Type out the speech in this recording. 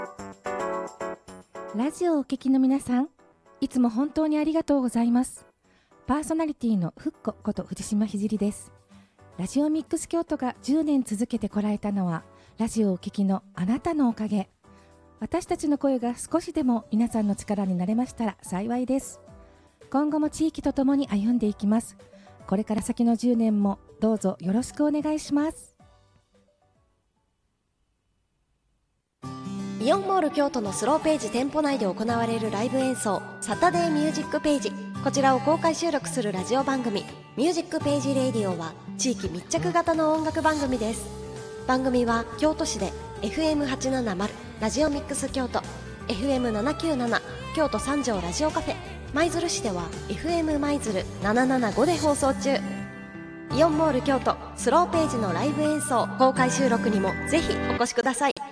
ラジオをお聞きの皆さん、いつも本当にありがとうございます。パーソナリティのふっここと藤島ひじりです。ラジオミックス京都が10年続けてこられたのは、ラジオをお聞きのあなたのおかげ。私たちの声が少しでも皆さんの力になれましたら幸いです。今後も地域とともに歩んでいきます。これから先の10年もどうぞよろしくお願いします。 イオンモール京都のスローページ店舗内で行われるライブ演奏サタデーミュージックページ、こちらを公開収録するラジオ番組ミュージックページレディオは地域密着型の音楽番組です。番組は京都市で FM870 ラジオミックス京都、 FM797 京都三条ラジオカフェ、舞鶴市では FM 舞鶴775で放送中。イオンモール京都スローページのライブ演奏公開収録にもぜひお越しください。